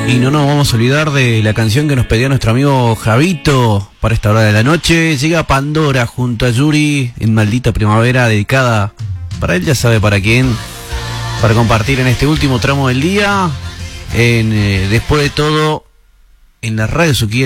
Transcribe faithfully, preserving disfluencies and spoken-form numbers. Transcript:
Y no nos vamos a olvidar de la canción que nos pedía nuestro amigo Javito para esta hora de la noche. Llega Pandora junto a Yuri en Maldita Primavera, dedicada para él, ya sabe para quién, para compartir en este último tramo del día. En, eh, después de todo, en la radio Suquía.